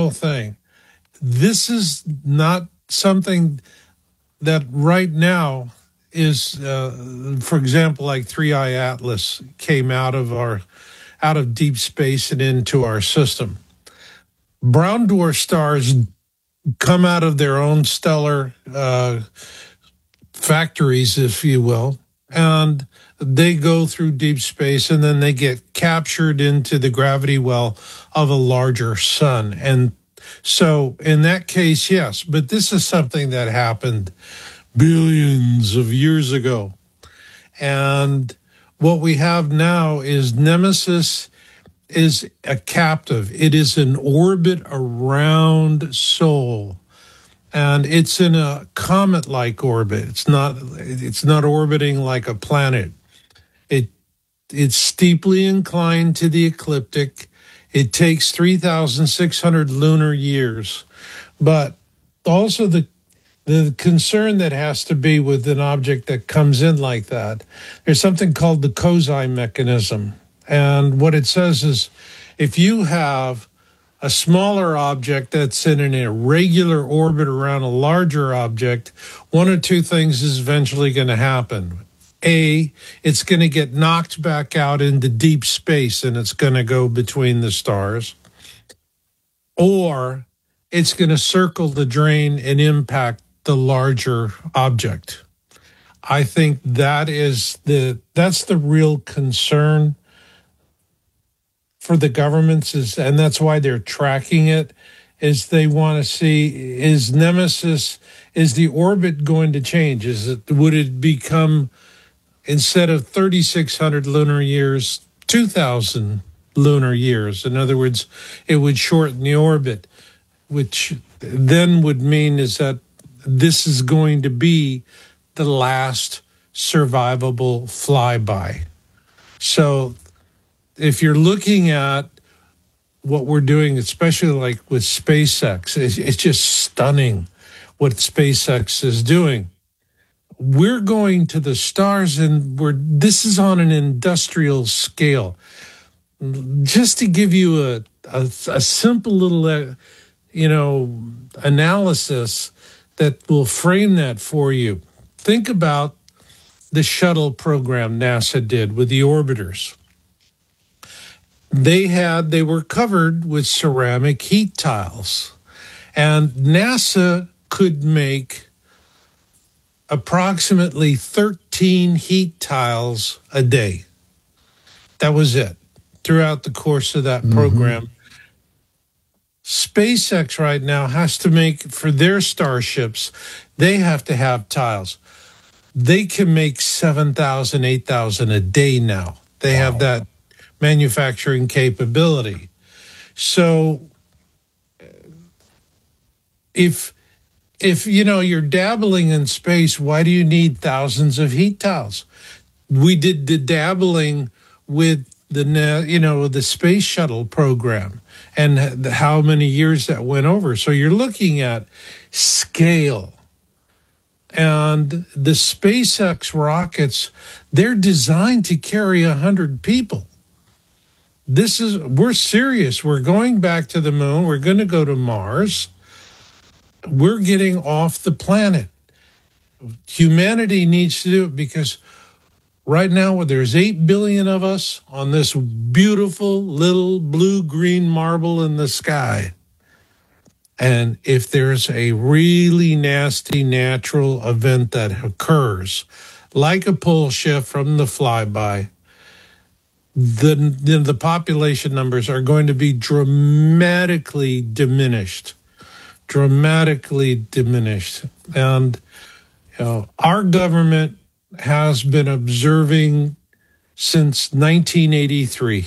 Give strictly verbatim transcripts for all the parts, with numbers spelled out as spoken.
real thing. This is not something that right now is, uh, for example, like Three Eye Atlas came out of our out of deep space and into our system. Brown dwarf stars come out of their own stellar uh, factories, if you will, and they go through deep space and then they get captured into the gravity well of a larger sun. And so in that case, yes, but this is something that happened billions of years ago. And what we have now is Nemesis is a captive. It is an orbit around Sol. And it's in a comet-like orbit. It's not it's not orbiting like a planet. It it's steeply inclined to the ecliptic. It takes three thousand six hundred lunar years. But also the the concern that has to be with an object that comes in like that, there's something called the Kozai mechanism. And what it says is if you have a smaller object that's in an irregular orbit around a larger object, one or two things is eventually going to happen. A, it's going to get knocked back out into deep space and it's going to go between the stars. Or it's going to circle the drain and impact the larger object. I think that is the that's the real concern for the governments, is, and that's why they're tracking it, is they want to see, is Nemesis, is the orbit going to change? Is it, would it become, instead of thirty-six hundred lunar years, two thousand lunar years? In other words, it would shorten the orbit, which then would mean is that this is going to be the last survivable flyby. So if you're looking at what we're doing, especially like with SpaceX, it's, it's just stunning what SpaceX is doing. We're going to the stars, and we're this is on an industrial scale. Just to give you a a, a simple little, uh, you know, analysis that will frame that for you. Think about the shuttle program NASA did with the orbiters. They had, they were covered with ceramic heat tiles, and NASA could make approximately thirteen heat tiles a day. That was it throughout the course of that mm-hmm. program. SpaceX right now has to make, for their starships, they have to have tiles. They can make seven thousand, eight thousand a day now. They wow. have that manufacturing capability. So if, if, you know, you're dabbling in space, why do you need thousands of heat tiles? We did the dabbling with the, you know, the space shuttle program and how many years that went over. So you're looking at scale. And the SpaceX rockets, they're designed to carry one hundred people. This is, we're serious. We're going back to the moon. We're going to go to Mars. We're getting off the planet. Humanity needs to do it because right now there's eight billion of us on this beautiful little blue-green marble in the sky. And if there's a really nasty natural event that occurs, like a pole shift from the flyby, the, the, the population numbers are going to be dramatically diminished, dramatically diminished. And you know, our government has been observing since nineteen eighty-three.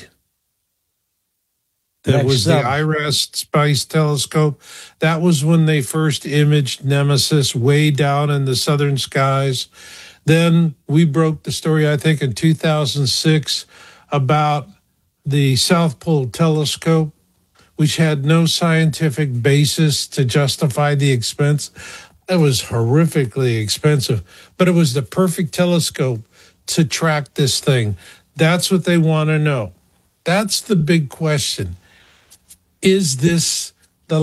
That was the IRAS Space Telescope. That was when they first imaged Nemesis way down in the southern skies. Then we broke the story, I think, in two thousand six about the South Pole Telescope, which had no scientific basis to justify the expense. It was horrifically expensive, but it was the perfect telescope to track this thing. That's what they want to know. That's the big question. Is this